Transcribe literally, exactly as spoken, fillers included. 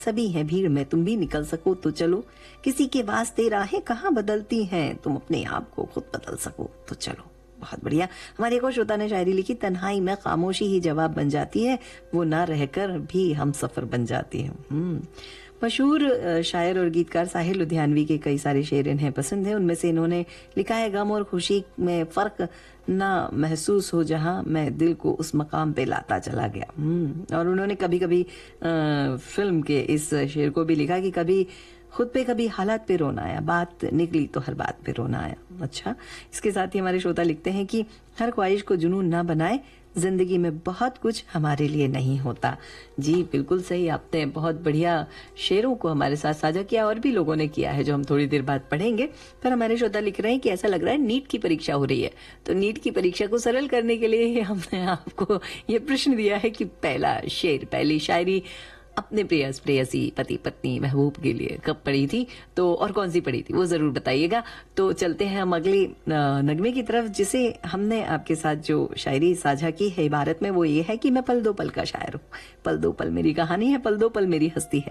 सभी हैं भीड़ में, तुम भी निकल सको तो चलो। किसी के वास्ते राहें कहाँ बदलती हैं, तुम अपने आप को खुद बदल सको तो चलो। बहुत बढ़िया। हमारे एक और श्रोता ने शायरी लिखी, तन्हाई में खामोशी ही जवाब बन जाती है, वो ना रहकर भी हम सफर बन जाती है। हम्म मशहूर शायर और गीतकार साहिर लुधियानवी के कई सारे शेर इन्हें पसंद हैं। उनमें से इन्होंने लिखा है, गम और खुशी में फर्क ना महसूस हो जहां मैं दिल को उस मकाम पे लाता चला गया। हम्म और उन्होंने कभी कभी फिल्म के इस शेर को भी लिखा कि कभी खुद पे कभी हालात पे रोना आया, बात निकली तो हर बात पे रोना आया। अच्छा, इसके साथ ही हमारे श्रोता लिखते हैं कि हर ख्वाहिश को जुनून ना बनाए, जिंदगी में बहुत कुछ हमारे लिए नहीं होता। जी बिल्कुल सही, आपने बहुत बढ़िया शेरों को हमारे साथ साझा किया और भी लोगों ने किया है जो हम थोड़ी देर बाद पढ़ेंगे। पर हमारे श्रोता लिख रहे हैं कि ऐसा लग रहा है नीट की परीक्षा हो रही है, तो नीट की परीक्षा को सरल करने के लिए हमने आपको ये प्रश्न दिया है कि पहला शेर, पहली शायरी अपने प्रेयस प्रेयसी पति पत्नी महबूब के लिए कब पढ़ी थी, तो और कौन सी पढ़ी थी वो जरूर बताइएगा। तो चलते हैं हम अगले नगमे की तरफ, जिसे हमने आपके साथ जो शायरी साझा की है इबारत में, वो ये है कि मैं पल दो पल का शायर हूँ, पल दो पल मेरी कहानी है, पल दो पल मेरी हस्ती है।